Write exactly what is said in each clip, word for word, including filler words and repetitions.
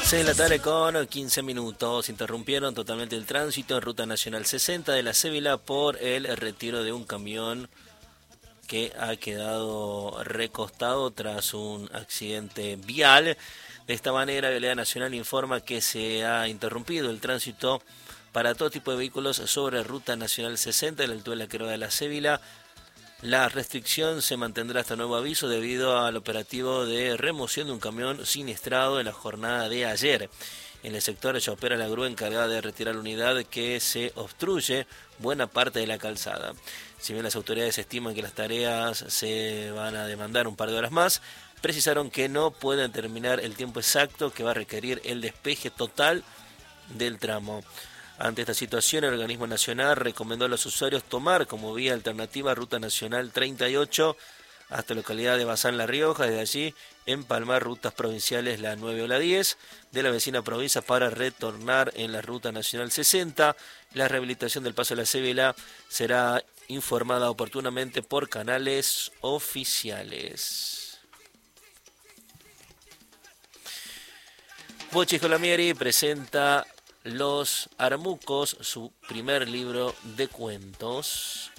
seis de la tarde con quince minutos. Interrumpieron totalmente el tránsito en Ruta Nacional sesenta de la Cévila por el retiro de un camión que ha quedado recostado tras un accidente vial. De esta manera, Vialidad Nacional informa que se ha interrumpido el tránsito para todo tipo de vehículos sobre Ruta Nacional sesenta a la altura de la Quiroga de la Cévila. La restricción se mantendrá hasta nuevo aviso debido al operativo de remoción de un camión siniestrado en la jornada de ayer. En el sector ya opera la grúa encargada de retirar la unidad que se obstruye buena parte de la calzada. Si bien las autoridades estiman que las tareas se van a demandar un par de horas más, precisaron que no pueden determinar el tiempo exacto que va a requerir el despeje total del tramo. Ante esta situación, el organismo nacional recomendó a los usuarios tomar como vía alternativa Ruta Nacional treinta y ocho hasta la localidad de Bazán La Rioja, desde allí empalmar rutas provinciales la nueve o la diez de la vecina provincia para retornar en la Ruta Nacional sesenta. La rehabilitación del paso de la Cévila será informada oportunamente por canales oficiales. Bocci Scolamieri presenta Los Armucos, su primer libro de cuentos.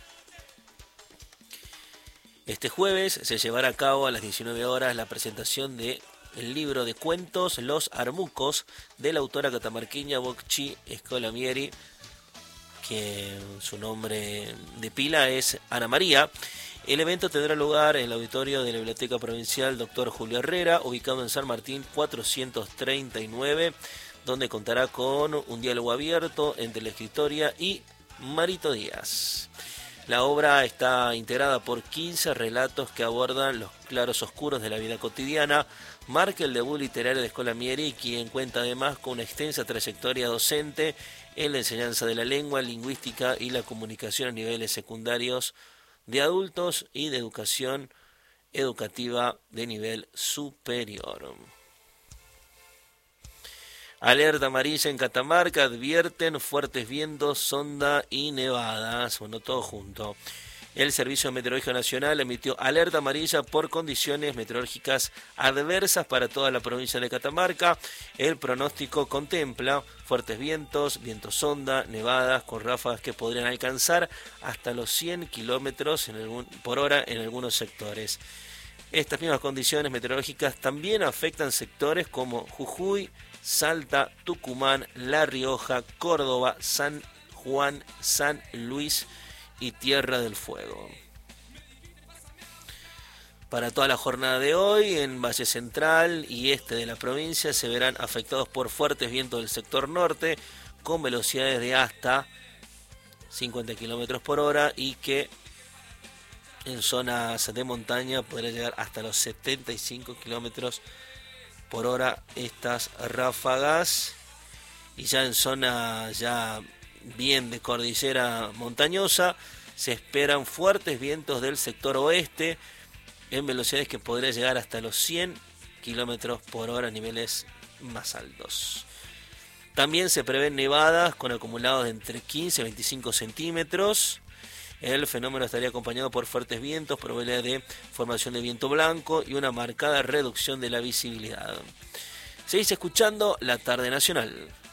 Este jueves se llevará a cabo a las diecinueve horas la presentación del libro de cuentos Los Armucos de la autora catamarqueña Bocci Scolamieri, que su nombre de pila es Ana María. El evento tendrá lugar en el auditorio de la Biblioteca Provincial Doctor Julio Herrera, ubicado en San Martín cuatrocientos treinta y nueve, donde contará con un diálogo abierto entre la escritora y Marito Díaz. La obra está integrada por quince relatos que abordan los claros oscuros de la vida cotidiana. Marca el debut literario de Scolamieri, quien cuenta además con una extensa trayectoria docente en la enseñanza de la lengua, lingüística y la comunicación a niveles secundarios de adultos y de educación educativa de nivel superior. Alerta amarilla en Catamarca, advierten fuertes vientos, sonda y nevadas. Bueno, todo junto. El Servicio Meteorológico Nacional emitió alerta amarilla por condiciones meteorológicas adversas para toda la provincia de Catamarca. El pronóstico contempla fuertes vientos, vientos sonda, nevadas con ráfagas que podrían alcanzar hasta los cien kilómetros por hora en algunos sectores. Estas mismas condiciones meteorológicas también afectan sectores como Jujuy, Salta, Tucumán, La Rioja, Córdoba, San Juan, San Luis y Tierra del Fuego. Para toda la jornada de hoy, en Valle Central y este de la provincia se verán afectados por fuertes vientos del sector norte con velocidades de hasta cincuenta kilómetros por hora y que en zonas de montaña podrá llegar hasta los setenta y cinco kilómetros por hora estas ráfagas. Y ya en zona ya bien de cordillera montañosa se esperan fuertes vientos del sector oeste en velocidades que podría llegar hasta los cien kilómetros por hora a niveles más altos. También se prevén nevadas con acumulados de entre quince y veinticinco centímetros. El fenómeno estaría acompañado por fuertes vientos, probabilidad de formación de viento blanco y una marcada reducción de la visibilidad. Seguís escuchando La Tarde Nacional.